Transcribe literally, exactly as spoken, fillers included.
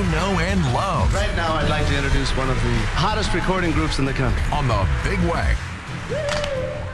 know and love. Right now, I'd like to introduce one of the hottest recording groups in the country. On the Big Way.